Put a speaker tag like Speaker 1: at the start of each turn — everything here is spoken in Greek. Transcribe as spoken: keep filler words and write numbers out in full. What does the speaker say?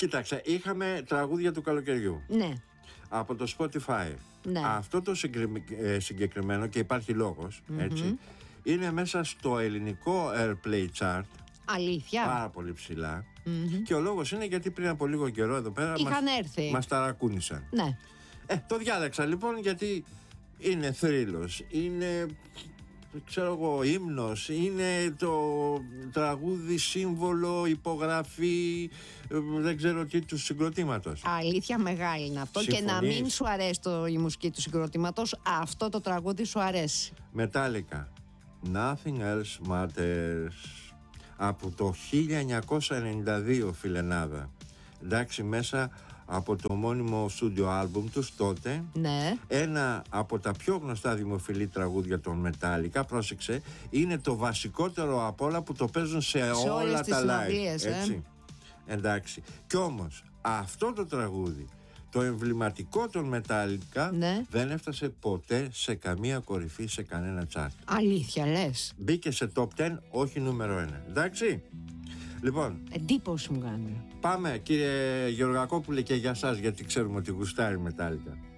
Speaker 1: Κοίταξε, είχαμε τραγούδια του καλοκαιριού.
Speaker 2: Ναι.
Speaker 1: Από το Spotify.
Speaker 2: Ναι.
Speaker 1: Αυτό το συγκεκριμένο, και υπάρχει λόγος, mm-hmm. έτσι, είναι μέσα στο ελληνικό Airplay Chart.
Speaker 2: Αλήθεια.
Speaker 1: Πάρα πολύ ψηλά.
Speaker 2: Mm-hmm.
Speaker 1: Και ο λόγος είναι γιατί πριν από λίγο καιρό εδώ πέρα
Speaker 2: είχαν
Speaker 1: μας,
Speaker 2: έρθει.
Speaker 1: μας ταρακούνησαν.
Speaker 2: Ναι.
Speaker 1: Ε, το διάλεξα λοιπόν γιατί είναι θρύλος, είναι, ξέρω εγώ, ύμνος, είναι το τραγούδι, σύμβολο, υπογραφή, δεν ξέρω τι, του συγκροτήματος.
Speaker 2: Αλήθεια μεγάλη είναι αυτό.
Speaker 1: Συμφωνείς?
Speaker 2: Και να μην σου αρέσει το, η μουσική του συγκροτήματος, αυτό το τραγούδι σου αρέσει.
Speaker 1: Μετάλλικα, Nothing Else Matters, από το χίλια εννιακόσια ενενήντα δύο, φιλενάδα. Εντάξει, μέσα από το μόνιμο στούντιο άλμπουμ τους τότε.
Speaker 2: Ναι.
Speaker 1: Ένα από τα πιο γνωστά δημοφιλή τραγούδια των Metallica, πρόσεξε, είναι το βασικότερο από όλα που το παίζουν σε,
Speaker 2: σε
Speaker 1: όλα τα live.
Speaker 2: Έτσι.
Speaker 1: Ε? Εντάξει. Κι όμως αυτό το τραγούδι, το εμβληματικό των Metallica,
Speaker 2: ναι.
Speaker 1: δεν έφτασε ποτέ σε καμία κορυφή σε κανένα chart.
Speaker 2: Αλήθεια λες?
Speaker 1: Μπήκε σε top δέκα, όχι νούμερο ένα. Εντάξει. Λοιπόν,
Speaker 2: εντύπωση μου κάνει.
Speaker 1: Πάμε κύριε Γεωργακόπουλε και για σας, γιατί ξέρουμε ότι γουστάρει Metallica.